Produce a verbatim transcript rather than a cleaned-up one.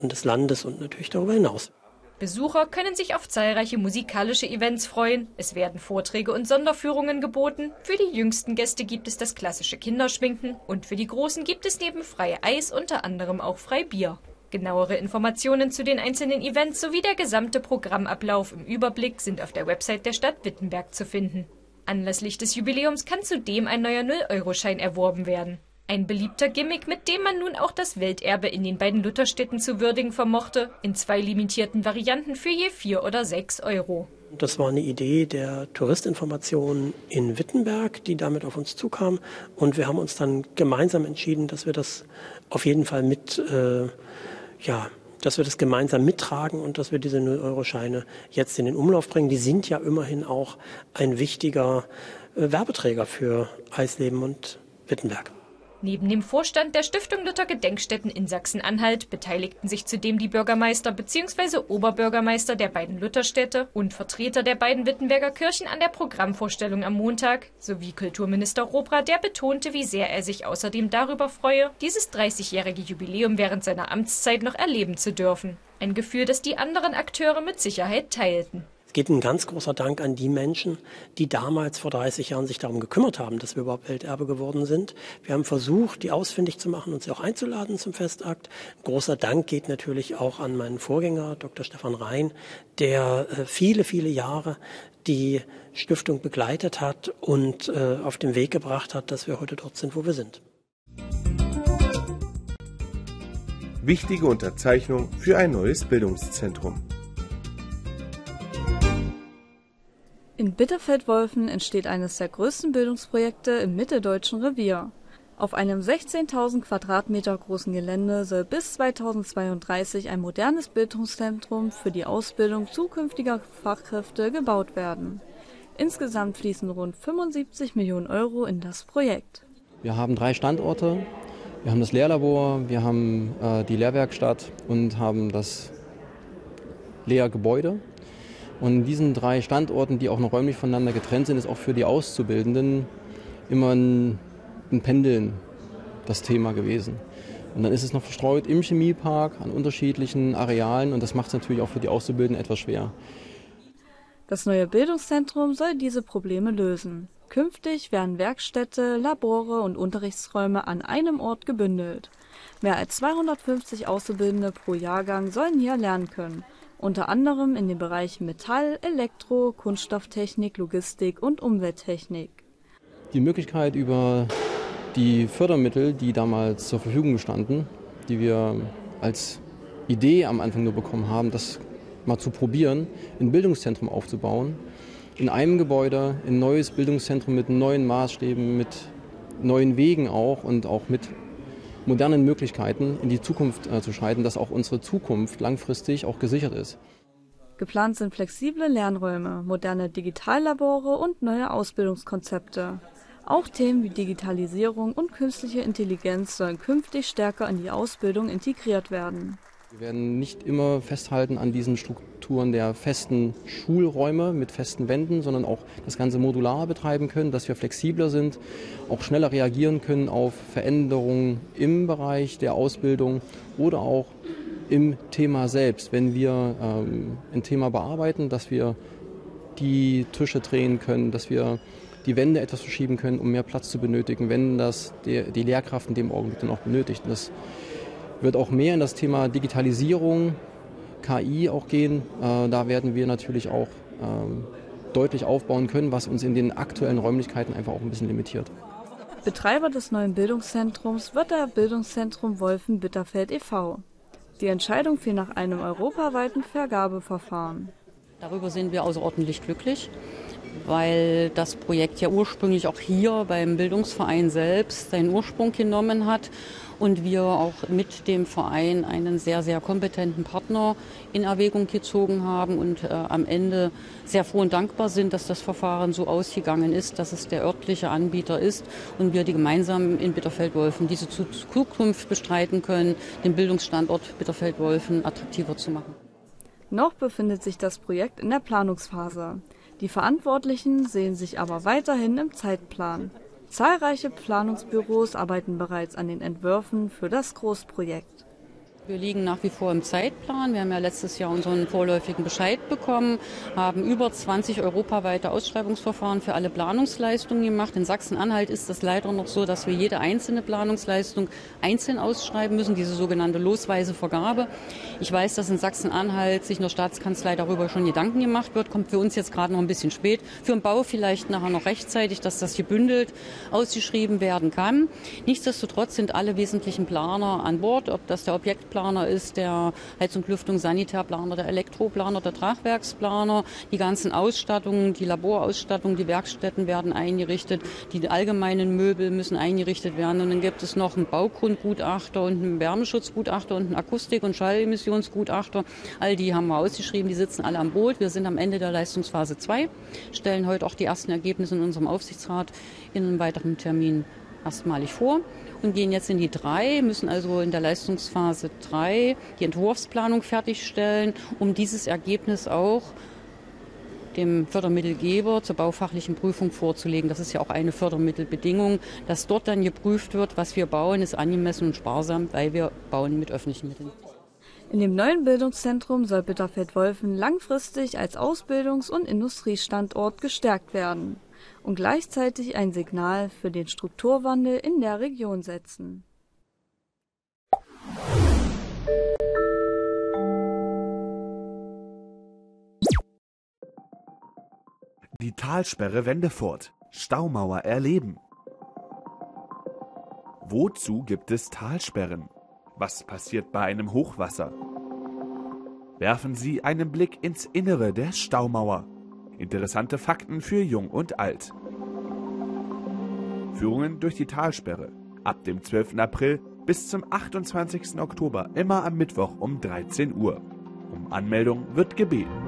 des Landes und natürlich darüber hinaus. Besucher können sich auf zahlreiche musikalische Events freuen. Es werden Vorträge und Sonderführungen geboten. Für die jüngsten Gäste gibt es das klassische Kinderschminken und für die Großen gibt es neben frei Eis unter anderem auch frei Bier. Genauere Informationen zu den einzelnen Events sowie der gesamte Programmablauf im Überblick sind auf der Website der Stadt Wittenberg zu finden. Anlässlich des Jubiläums kann zudem ein neuer null-Euro-Schein erworben werden. Ein beliebter Gimmick, mit dem man nun auch das Welterbe in den beiden Lutherstädten zu würdigen vermochte, in zwei limitierten Varianten für je vier oder sechs Euro. Das war eine Idee der Touristinformation in Wittenberg, die damit auf uns zukam. Und wir haben uns dann gemeinsam entschieden, dass wir das auf jeden Fall mit, äh, ja, dass wir das gemeinsam mittragen und dass wir diese null-Euro-Scheine jetzt in den Umlauf bringen. Die sind ja immerhin auch ein wichtiger äh, Werbeträger für Eisleben und Wittenberg. Neben dem Vorstand der Stiftung Luther Gedenkstätten in Sachsen-Anhalt beteiligten sich zudem die Bürgermeister bzw. Oberbürgermeister der beiden Lutherstädte und Vertreter der beiden Wittenberger Kirchen an der Programmvorstellung am Montag, sowie Kulturminister Robra, der betonte, wie sehr er sich außerdem darüber freue, dieses dreißigjährige Jubiläum während seiner Amtszeit noch erleben zu dürfen. Ein Gefühl, das die anderen Akteure mit Sicherheit teilten. Es geht ein ganz großer Dank an die Menschen, die damals vor dreißig Jahren sich darum gekümmert haben, dass wir überhaupt Welterbe geworden sind. Wir haben versucht, die ausfindig zu machen und sie auch einzuladen zum Festakt. Ein großer Dank geht natürlich auch an meinen Vorgänger, Doktor Stefan Rhein, der viele, viele Jahre die Stiftung begleitet hat und auf den Weg gebracht hat, dass wir heute dort sind, wo wir sind. Wichtige Unterzeichnung für ein neues Bildungszentrum. In Bitterfeld-Wolfen entsteht eines der größten Bildungsprojekte im mitteldeutschen Revier. Auf einem sechzehntausend Quadratmeter großen Gelände soll bis zweitausendzweiunddreißig ein modernes Bildungszentrum für die Ausbildung zukünftiger Fachkräfte gebaut werden. Insgesamt fließen rund fünfundsiebzig Millionen Euro in das Projekt. Wir haben drei Standorte. Wir haben das Lehrlabor, wir haben äh, die Lehrwerkstatt und haben das Lehrgebäude. Und in diesen drei Standorten, die auch noch räumlich voneinander getrennt sind, ist auch für die Auszubildenden immer ein, ein Pendeln das Thema gewesen. Und dann ist es noch verstreut im Chemiepark an unterschiedlichen Arealen und das macht es natürlich auch für die Auszubildenden etwas schwer. Das neue Bildungszentrum soll diese Probleme lösen. Künftig werden Werkstätte, Labore und Unterrichtsräume an einem Ort gebündelt. Mehr als zweihundertfünfzig Auszubildende pro Jahrgang sollen hier lernen können. Unter anderem in den Bereichen Metall, Elektro, Kunststofftechnik, Logistik und Umwelttechnik. Die Möglichkeit über die Fördermittel, die damals zur Verfügung standen, die wir als Idee am Anfang nur bekommen haben, das mal zu probieren, ein Bildungszentrum aufzubauen, in einem Gebäude, ein neues Bildungszentrum mit neuen Maßstäben, mit neuen Wegen auch und auch mit modernen Möglichkeiten in die Zukunft äh, zu schreiten, dass auch unsere Zukunft langfristig auch gesichert ist. Geplant sind flexible Lernräume, moderne Digitallabore und neue Ausbildungskonzepte. Auch Themen wie Digitalisierung und künstliche Intelligenz sollen künftig stärker in die Ausbildung integriert werden. Wir werden nicht immer festhalten an diesen Strukturen der festen Schulräume mit festen Wänden, sondern auch das Ganze modular betreiben können, dass wir flexibler sind, auch schneller reagieren können auf Veränderungen im Bereich der Ausbildung oder auch im Thema selbst. Wenn wir ähm, ein Thema bearbeiten, dass wir die Tische drehen können, dass wir die Wände etwas verschieben können, um mehr Platz zu benötigen, wenn das die, die Lehrkraft in dem Augenblick dann auch benötigt. Das wird auch mehr in das Thema Digitalisierung, K I auch gehen. Äh, da werden wir natürlich auch ähm, deutlich aufbauen können, was uns in den aktuellen Räumlichkeiten einfach auch ein bisschen limitiert. Betreiber des neuen Bildungszentrums wird der Bildungszentrum Wolfen-Bitterfeld e V Die Entscheidung fiel nach einem europaweiten Vergabeverfahren. Darüber sind wir außerordentlich glücklich, weil das Projekt ja ursprünglich auch hier beim Bildungsverein selbst seinen Ursprung genommen hat und wir auch mit dem Verein einen sehr, sehr kompetenten Partner in Erwägung gezogen haben und äh, am Ende sehr froh und dankbar sind, dass das Verfahren so ausgegangen ist, dass es der örtliche Anbieter ist und wir die gemeinsam in Bitterfeld-Wolfen diese Zukunft bestreiten können, den Bildungsstandort Bitterfeld-Wolfen attraktiver zu machen. Noch befindet sich das Projekt in der Planungsphase. Die Verantwortlichen sehen sich aber weiterhin im Zeitplan. Zahlreiche Planungsbüros arbeiten bereits an den Entwürfen für das Großprojekt. Wir liegen nach wie vor im Zeitplan. Wir haben ja letztes Jahr unseren vorläufigen Bescheid bekommen, haben über zwanzig europaweite Ausschreibungsverfahren für alle Planungsleistungen gemacht. In Sachsen-Anhalt ist das leider noch so, dass wir jede einzelne Planungsleistung einzeln ausschreiben müssen, diese sogenannte losweise Vergabe. Ich weiß, dass in Sachsen-Anhalt sich in der Staatskanzlei darüber schon Gedanken gemacht wird. Kommt für uns jetzt gerade noch ein bisschen spät. Für den Bau vielleicht nachher noch rechtzeitig, dass das gebündelt ausgeschrieben werden kann. Nichtsdestotrotz sind alle wesentlichen Planer an Bord, ob das der Objektplaner ist, der Heizung, Lüftung, Sanitärplaner, der Elektroplaner, der Tragwerksplaner, die ganzen Ausstattungen, die Laborausstattung, die Werkstätten werden eingerichtet, die allgemeinen Möbel müssen eingerichtet werden und dann gibt es noch einen Baugrundgutachter und einen Wärmeschutzgutachter und einen Akustik- und Schallemissionsgutachter. All die haben wir ausgeschrieben, die sitzen alle am Boot. Wir sind am Ende der Leistungsphase zwei, stellen heute auch die ersten Ergebnisse in unserem Aufsichtsrat in einem weiteren Termin erstmalig vor und gehen jetzt in die drei, müssen also in der Leistungsphase drei die Entwurfsplanung fertigstellen, um dieses Ergebnis auch dem Fördermittelgeber zur baufachlichen Prüfung vorzulegen. Das ist ja auch eine Fördermittelbedingung, dass dort dann geprüft wird, was wir bauen, ist angemessen und sparsam, weil wir bauen mit öffentlichen Mitteln. In dem neuen Bildungszentrum soll Bitterfeld-Wolfen langfristig als Ausbildungs- und Industriestandort gestärkt werden und gleichzeitig ein Signal für den Strukturwandel in der Region setzen. Die Talsperre Wendefurt. Staumauer erleben. Wozu gibt es Talsperren? Was passiert bei einem Hochwasser? Werfen Sie einen Blick ins Innere der Staumauer. Interessante Fakten für Jung und Alt. Führungen durch die Talsperre. Ab dem zwölften April bis zum achtundzwanzigsten Oktober, immer am Mittwoch um dreizehn Uhr. Um Anmeldung wird gebeten.